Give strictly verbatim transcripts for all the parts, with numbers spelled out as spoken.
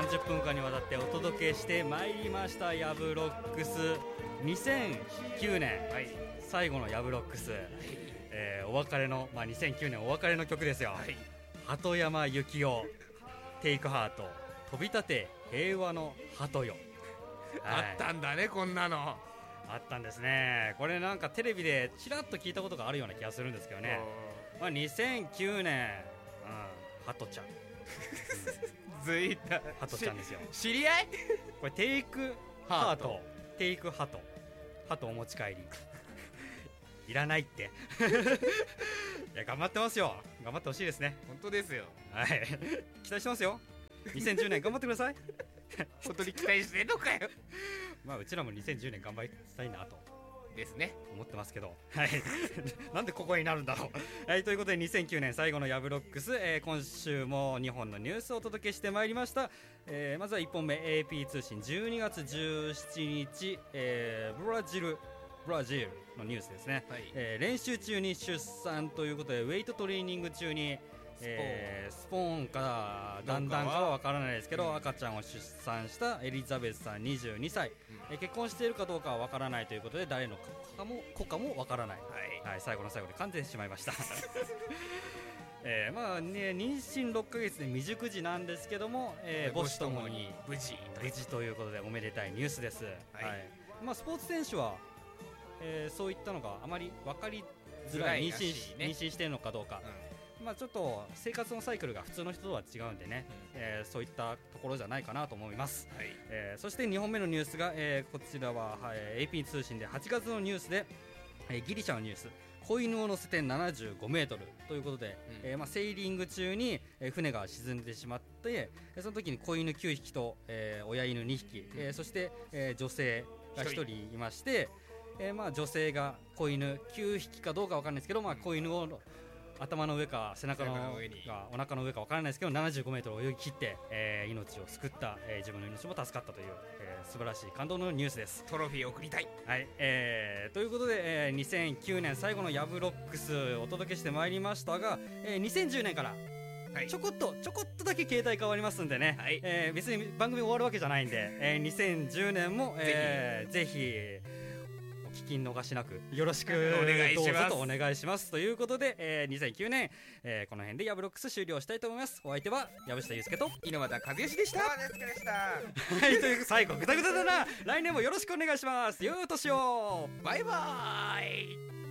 じゅっぷんかんにわたってお届けしてまいりましたヤブロックス。にせんきゅうねん、はい、最後のヤブロックス、はい、えー、お別れの、まあ、にせんきゅうねんお別れの曲ですよ、はい、鳩山由紀夫テイクハート飛び立て平和の鳩よ、 はい、あったんだね、こんなのあったんですね。これなんかテレビでちらっと聞いたことがあるような気がするんですけどね、まあ、にせんきゅうねん、うん、鳩ちゃんずいた鳩ちゃんですよ。 知り合いこれテイクハートテイクハトハトお持ち帰りいらないっていや頑張ってますよ。頑張ってほしいですね。 本当ですよ、 はい、期待してますよ。にせんじゅうねん頑張ってください本当に期待してんのかよまあうちらもにせんじゅうねん頑張りたいなとですね思ってますけど、はいなんでここになるんだろうはい、ということでにせんきゅうねん最後のヤブロックス、えー、今週もにほんのニュースをお届けしてまいりました、えー、まずはいっぽんめ エーピー 通信じゅうにがつじゅうしちにち、えー、ブラジルブラジルのニュースですね、はい、えー、練習中に出産ということでウェイトトレーニング中にスポ,、えー、スポーンかだんだんかは分からないですけど、うん、赤ちゃんを出産したエリザベスさんにじゅうにさい、うん、えー、結婚しているかどうかは分からないということで誰の子かも子かも分からない、はいはい、最後の最後で完全にしまいましたえーまあね、妊娠ろっかげつで未熟児なんですけども、えー、母子ともに無事無事ということでおめでたいニュースです、はいはい、まあ、スポーツ選手は、えー、そういったのがあまり分かりづらい、妊娠、ね、妊娠しているのかどうか、うん、まあ、ちょっと生活のサイクルが普通の人とは違うんでね、うん、えー、そういったところじゃないかなと思います、はい、えー、そしてにほんめのニュースが、えー、こちらは、はい、エーピー 通信ではちがつのニュースで、えー、ギリシャのニュース、子犬を乗せてななじゅうごメートルということで、うん、えーまあ、セーリング中に、えー、船が沈んでしまって、その時に子犬きゅうひきと、えー、親犬にひき、えー、そして、えー、女性がひとりいまして、えーまあ、女性が子犬きゅうひきかどうか分からないですけど、まあ、子犬を頭の上か背中の上かお腹の上か分からないですけどななじゅうごメートル泳ぎ切って、えー、命を救った、えー、自分の命も助かったという、えー、素晴らしい感動のニュースです。 トロフィーを送りたい、 はい、えー、ということで、えー、にせんきゅうねん最後のヤブロックスお届けしてまいりましたが、えー、にせんじゅうねんからちょこっとちょこっとだけ形態変わりますんでね、はい、えー、別に番組終わるわけじゃないんで、えー、にせんじゅうねんも、えー、ぜひぜひ聞き逃しなくよろしくお願いします。どうぞとお願いしますということで、えー、にせんきゅうねん、えー、この辺でヤブロックス終了したいと思います。お相手は藪下祐介と猪俣和義でした。 山田祐介でした。はい、という最後グダグダだな。来年もよろしくお願いします。よーとしよう。 バイバー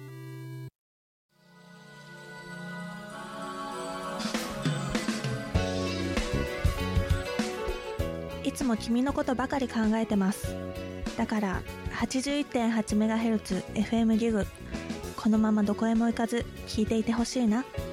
イ。いつも君のことばかり考えてます。だから はちじゅういってんはちメガヘルツ エフエム リグ、このままどこへも行かず聞いていてほしいな。